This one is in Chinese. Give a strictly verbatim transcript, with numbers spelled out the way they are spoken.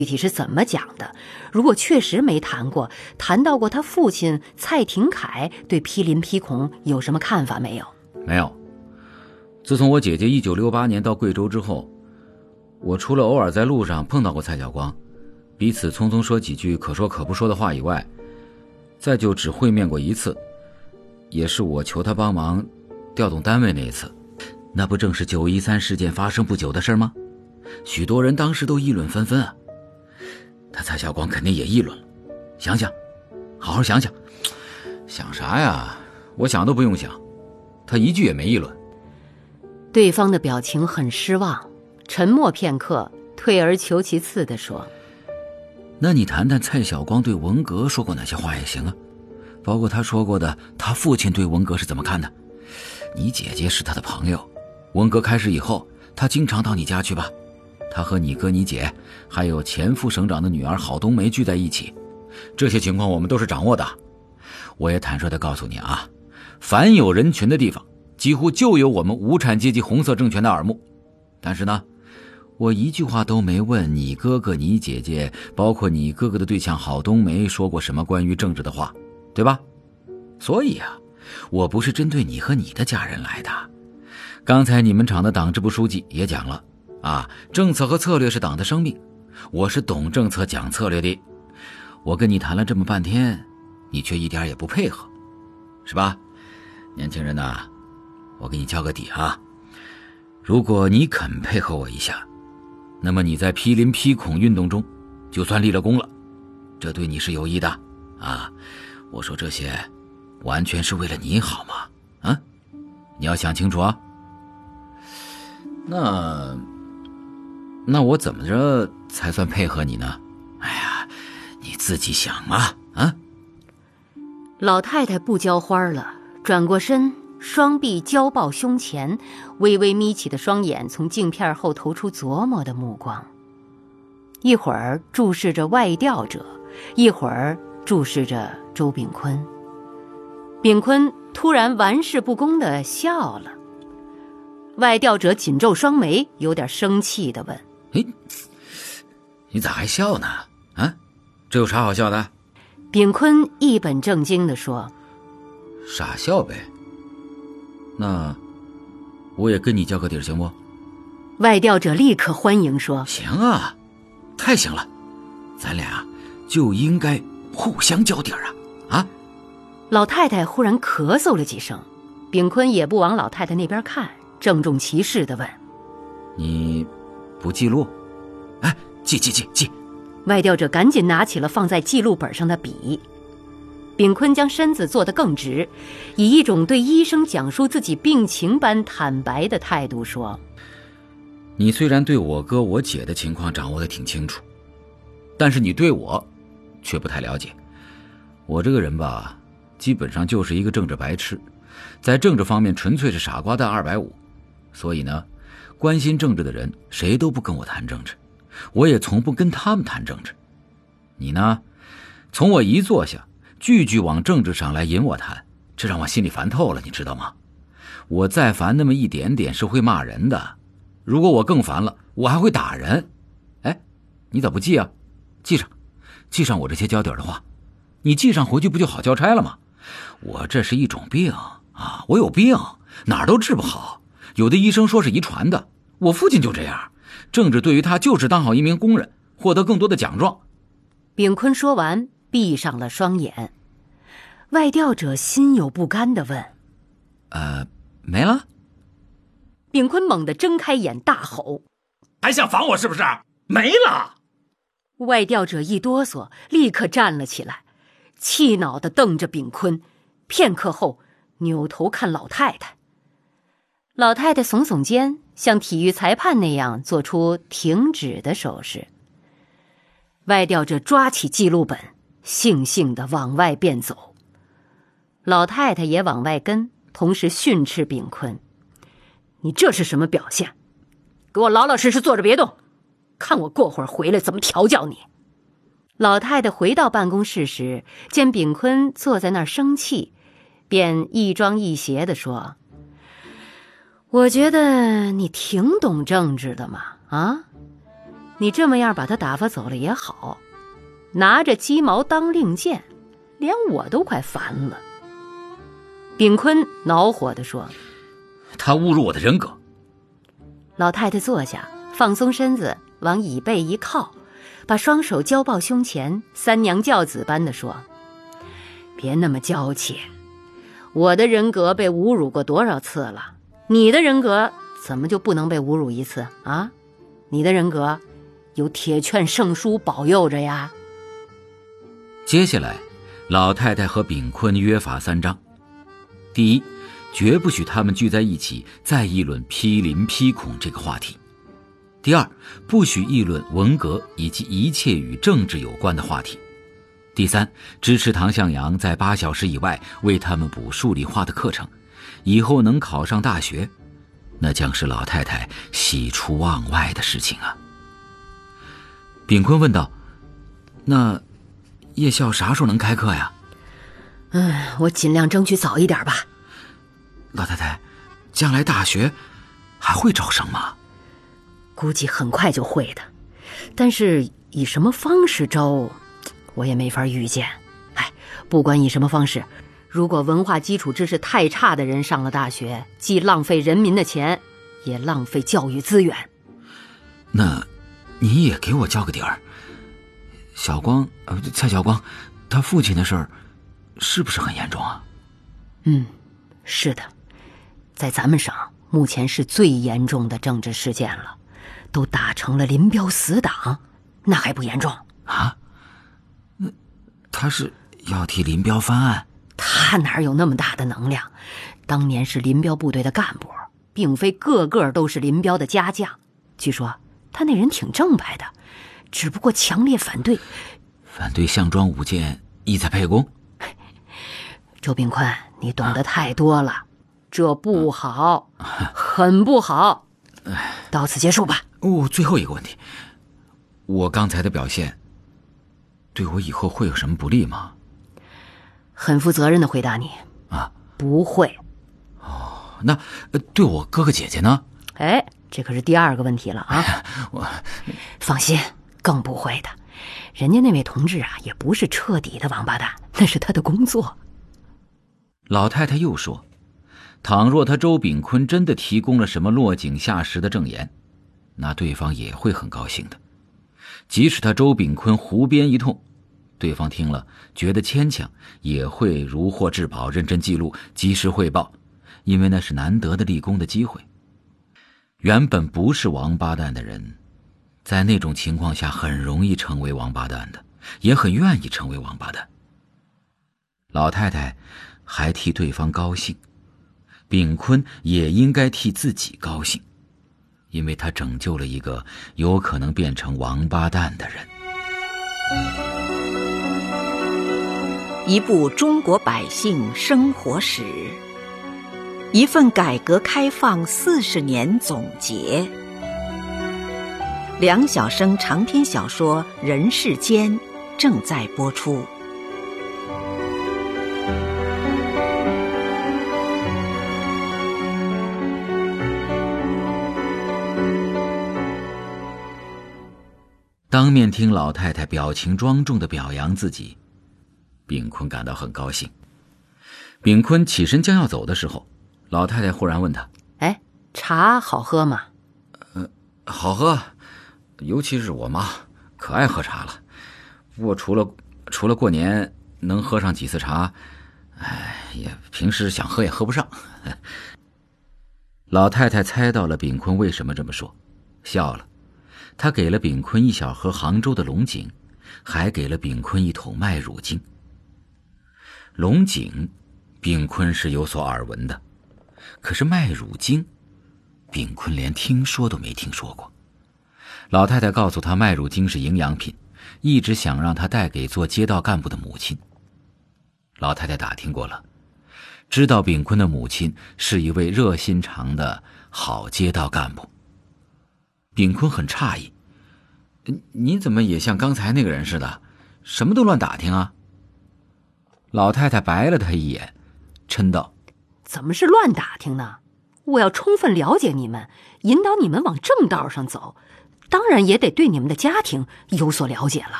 具体是怎么讲的？如果确实没谈过，谈到过他父亲蔡廷锴对批林批孔有什么看法没有？ 没有。自从我姐姐一九六八年到贵州之后，我除了偶尔在路上碰到过蔡晓光，彼此匆匆说几句可说可不说的话以外，再就只会面过一次，也是我求他帮忙调动单位那一次。那不正是九一三事件发生不久的事吗？许多人当时都议论纷纷啊。他蔡晓光肯定也议论了，想想，好好想想。想啥呀？我想都不用想，他一句也没议论。 对方的表情很失望，沉默片刻，退而求其次地说： 那你谈谈蔡晓光对文革说过哪些话也行啊，包括他说过的他父亲对文革是怎么看的。你姐姐是他的朋友，文革开始以后他经常到你家去吧，他和你哥你姐还有前副省长的女儿郝冬梅聚在一起，这些情况我们都是掌握的。我也坦率地告诉你啊，凡有人群的地方几乎就有我们无产阶级红色政权的耳目。但是呢，我一句话都没问你哥哥你姐姐，包括你哥哥的对象郝冬梅说过什么关于政治的话，对吧？所以啊，我不是针对你和你的家人来的。刚才你们厂的党支部书记也讲了啊，政策和策略是党的生命，我是懂政策讲策略的。我跟你谈了这么半天，你却一点也不配合，是吧？年轻人呐，我给你交个底啊，如果你肯配合我一下，那么你在批林批孔运动中就算立了功了，这对你是有益的啊。我说这些完全是为了你好嘛，啊，你要想清楚啊。那那我怎么着才算配合你呢？哎呀，你自己想嘛，啊。 老太太不浇花了，转过身，双臂交抱胸前，微微眯起的双眼从镜片后投出琢磨的目光，一会儿注视着外调者，一会儿注视着周炳坤。炳坤突然玩世不恭地笑了。外调者紧皱双眉，有点生气地问： 哎，你咋还笑呢？啊，这有啥好笑的？ 炳坤一本正经地说： 傻笑呗。那我也跟你交个底行不？ 外调者立刻欢迎说： 行啊，太行了，咱俩就应该互相交底啊啊！ 老太太忽然咳嗽了几声，炳坤也不往老太太那边看，郑重其事地问： 你不记录？哎，记记记记！ 外调者赶紧拿起了放在记录本上的笔。炳坤将身子坐得更直，以一种对医生讲述自己病情般坦白的态度说： 你虽然对我哥我姐的情况掌握得挺清楚，但是你对我却不太了解。我这个人吧，基本上就是一个政治白痴，在政治方面纯粹是傻瓜蛋二百五。所以呢，关心政治的人谁都不跟我谈政治，我也从不跟他们谈政治。你呢，从我一坐下句句往政治上来引我谈，这让我心里烦透了，你知道吗？我再烦那么一点点是会骂人的，如果我更烦了，我还会打人。哎，你咋不记啊？记上，记上我这些交底的话，你记上回去不就好交差了吗？我这是一种病啊，我有病，哪儿都治不好。有的医生说是遗传的，我父亲就这样，政治对于他就是当好一名工人，获得更多的奖状。 炳坤说完闭上了双眼。外调者心有不甘地问： 呃，没了？ 炳坤猛地睁开眼大吼： 还想防我是不是？没了！ 外调者一哆嗦，立刻站了起来，气恼地瞪着炳坤，片刻后扭头看老太太。老太太耸耸肩，像体育裁判那样做出停止的手势。外调者抓起记录本，悻悻地往外便走。老太太也往外跟，同时训斥炳坤：你这是什么表现？给我老老实实坐着别动，看我过会儿回来怎么调教你。老太太回到办公室时，见炳坤坐在那儿生气，便一庄一谐地说：我觉得你挺懂政治的嘛，啊？ 你这么样把他打发走了也好，拿着鸡毛当令箭，连我都快烦了。秉坤恼火地说： 他侮辱我的人格。 老太太坐下，放松身子，往椅背一靠，把双手交抱胸前，三娘教子般地说：别那么娇气，我的人格被侮辱过多少次了，你的人格怎么就不能被侮辱一次啊？你的人格有铁券圣书保佑着呀。 接下来，老太太和秉坤约法三章：第一，绝不许他们聚在一起再议论批林批孔这个话题；第二，不许议论文革以及一切与政治有关的话题；第三，支持唐向阳在八小时以外为他们补数理化的课程，以后能考上大学，那将是老太太喜出望外的事情啊。秉坤问道：那夜校啥时候能开课呀？ 嗯，我尽量争取早一点吧。 老太太，将来大学还会招生吗？ 估计很快就会的，但是以什么方式招，我也没法预见。哎，不管以什么方式，如果文化基础知识太差的人上了大学，既浪费人民的钱，也浪费教育资源。 那你也给我交个底儿。小光，呃，蔡小光，他父亲的事儿，是不是很严重啊？ 嗯，是的，在咱们省目前是最严重的政治事件了，都打成了林彪死党，那还不严重啊？那他是要替林彪翻案？ 他哪有那么大的能量？当年是林彪部队的干部，并非个个都是林彪的家将。据说他那人挺正派的，只不过强烈反对反对项庄舞剑，意在沛公。 周秉坤，你懂得太多了，啊、这不好，啊、很不好。到此结束吧。 哦，最后一个问题，我刚才的表现对我以后会有什么不利吗？ 很负责任的回答你啊， 不会。 哦，那对我哥哥姐姐呢？ 哎，这可是第二个问题了啊！ 哎、我放心，更不会的。人家那位同志啊，也不是彻底的王八蛋，那是他的工作。 老太太又说，倘若他周秉坤真的提供了什么落井下石的证言，那对方也会很高兴的。即使他周秉坤胡编一通，对方听了觉得牵强，也会如获至宝，认真记录，及时汇报，因为那是难得的立功的机会。原本不是王八蛋的人，在那种情况下很容易成为王八蛋的，也很愿意成为王八蛋。老太太还替对方高兴，秉坤也应该替自己高兴，因为他拯救了一个有可能变成王八蛋的人。 一部中国百姓生活史，一份改革开放四十年总结。梁晓声长篇小说《人世间》正在播出。 当面听老太太表情庄重地表扬自己，秉坤感到很高兴。秉坤起身将要走的时候，老太太忽然问他： 哎，茶好喝吗？ 呃，好喝，尤其是我妈可爱喝茶了。不过除了除了过年能喝上几次茶，哎，也平时想喝也喝不上。老太太猜到了秉坤为什么这么说，笑了。他给了秉坤一小盒杭州的龙井，还给了秉坤一桶麦乳精。龙井，秉坤是有所耳闻的，可是麦乳精，秉坤连听说都没听说过。老太太告诉他，麦乳精是营养品，一直想让他带给做街道干部的母亲。老太太打听过了，知道秉坤的母亲是一位热心肠的好街道干部。秉坤很诧异，你怎么也像刚才那个人似的，什么都乱打听啊？老太太白了他一眼，嗔道： 怎么是乱打听呢？我要充分了解你们，引导你们往正道上走， 当然也得对你们的家庭有所了解了。